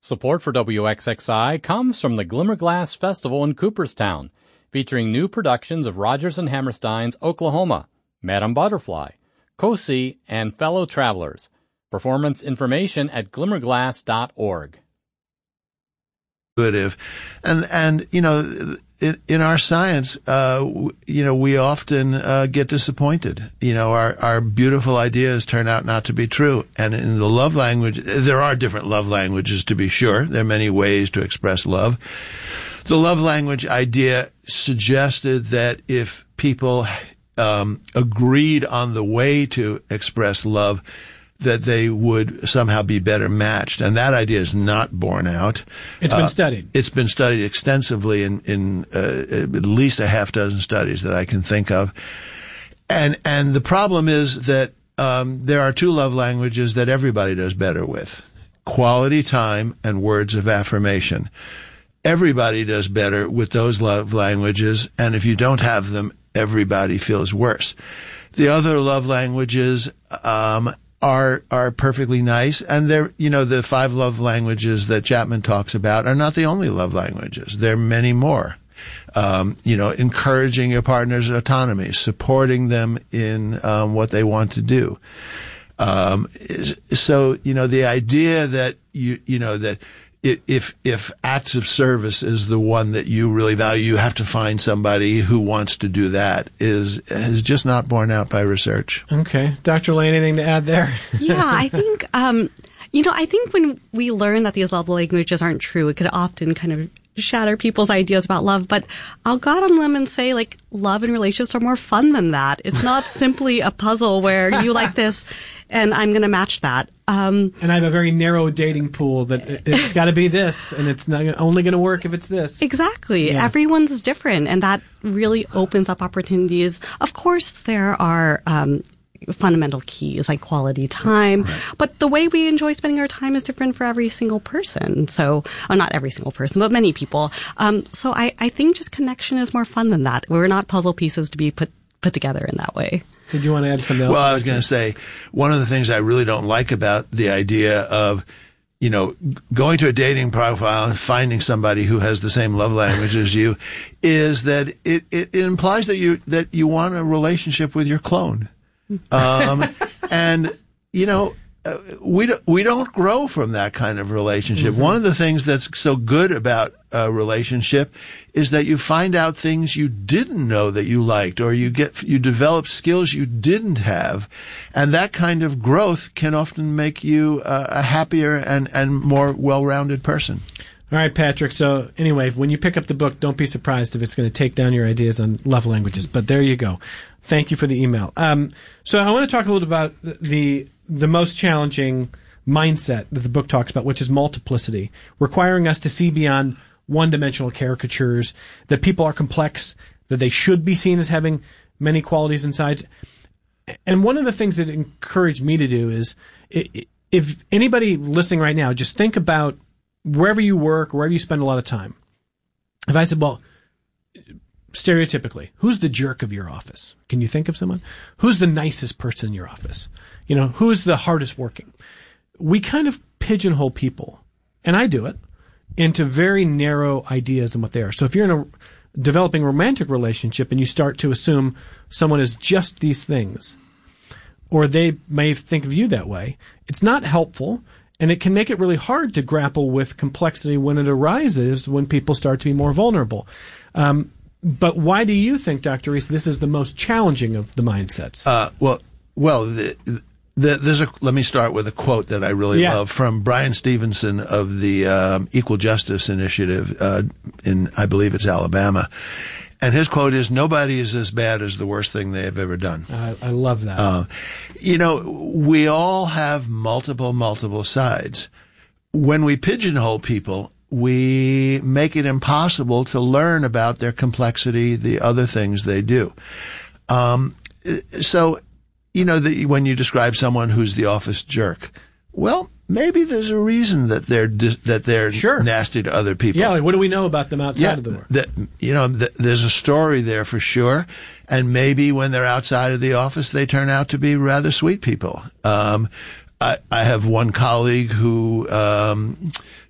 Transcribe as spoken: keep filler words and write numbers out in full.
Support for W X X I comes from the Glimmerglass Festival in Cooperstown, featuring new productions of Rodgers and Hammerstein's Oklahoma, Madame Butterfly, Cosi, and Fellow Travelers. Performance information at glimmerglass dot org. And, and you know, in, in our science, uh, you know, we often uh, get disappointed. You know, our, our beautiful ideas turn out not to be true. And in the love language, there are different love languages, to be sure. There are many ways to express love. The love language idea suggested that if people um, agreed on the way to express love, that they would somehow be better matched. And that idea is not borne out. It's been uh, studied. It's been studied extensively in, in uh, at least a half dozen studies that I can think of. And and the problem is that um, there are two love languages that everybody does better with: quality time and words of affirmation. Everybody does better with those love languages, and if you don't have them, everybody feels worse. The other love languages um are are perfectly nice, and they're, you know, the five love languages that Chapman talks about are not the only love languages. There are many more. Um, you know, encouraging your partner's autonomy, supporting them in um, what they want to do. Um, so, you know, the idea that you you know that if if acts of service is the one that you really value, you have to find somebody who wants to do that, is is just not borne out by research. Okay. Doctor Lane, anything to add there? Yeah, I think, um, you know, I think when we learn that these love languages aren't true, it could often kind of shatter people's ideas about love. But I'll go out on a limb and say, like, love and relationships are more fun than that. It's not simply a puzzle where you like this and I'm going to match that. Um, and I have a very narrow dating pool that it's got to be this, and it's not only going to work if it's this. Exactly. Yeah. Everyone's different, and that really opens up opportunities. Of course, there are um, fundamental keys like quality time, right. But the way we enjoy spending our time is different for every single person. So, oh, not every single person, but many people. Um, so I, I think just connection is more fun than that. We're not puzzle pieces to be put put together in that way. Did you want to add something else? Well, I was going to say, one of the things I really don't like about the idea of, you know, going to a dating profile and finding somebody who has the same love language as you is that it, it, it implies that you, that you want a relationship with your clone. Um, and, you know, uh, we, do, we don't grow from that kind of relationship. Mm-hmm. One of the things that's so good about a relationship is that you find out things you didn't know that you liked, or you get, you develop skills you didn't have. And that kind of growth can often make you uh, a happier and, and more well-rounded person. All right, Patrick. So anyway, when you pick up the book, don't be surprised if it's going to take down your ideas on love languages. But there you go. Thank you for the email. Um, so I want to talk a little about the the most challenging mindset that the book talks about, which is multiplicity, requiring us to see beyond one-dimensional caricatures, that people are complex, that they should be seen as having many qualities and sides. And one of the things that encouraged me to do is, if anybody listening right now, just think about wherever you work, wherever you spend a lot of time. If I said, well, stereotypically, who's the jerk of your office? Can you think of someone? Who's the nicest person in your office? You know, who's the hardest working? We kind of pigeonhole people, and I do it, into very narrow ideas and what they are. So if you're in a developing romantic relationship and you start to assume someone is just these things, or they may think of you that way, it's not helpful, and it can make it really hard to grapple with complexity when it arises, when people start to be more vulnerable. Um, but why do you think, Doctor Reese, this is the most challenging of the mindsets? Uh, well, well, the, the, there's a. Let me start with a quote that I really yeah. love from Brian Stevenson of the um, Equal Justice Initiative uh, in, I believe it's Alabama. And his quote is, "Nobody is as bad as the worst thing they have ever done." Uh, I love that. Uh, you know, we all have multiple, multiple sides. When we pigeonhole people, we make it impossible to learn about their complexity, the other things they do. Um, so, you know, the, when you describe someone who's the office jerk, well, maybe there's a reason that they're that they're sure. nasty to other people. Yeah, like what do we know about them outside yeah, of the work? That, you know, th- there's a story there for sure, and maybe when they're outside of the office, they turn out to be rather sweet people. Um, I, I have one colleague who um,